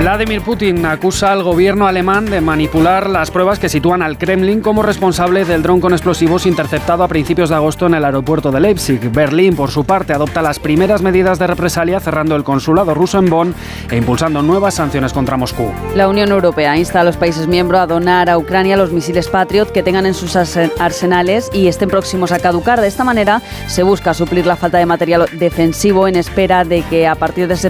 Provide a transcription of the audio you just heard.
Vladimir Putin acusa al gobierno alemán de manipular las pruebas que sitúan al Kremlin como responsable del dron con explosivos interceptado a principios de agosto en el aeropuerto de Leipzig. Berlín, por su parte, adopta las primeras medidas de represalia, cerrando el consulado ruso en Bonn e impulsando nuevas sanciones contra Moscú. La Unión Europea insta a los países miembros a donar a Ucrania los misiles Patriot que tengan en sus arsenales y estén próximos a caducar. De esta manera se busca suplir la falta de material defensivo en espera de que a partir de septiembre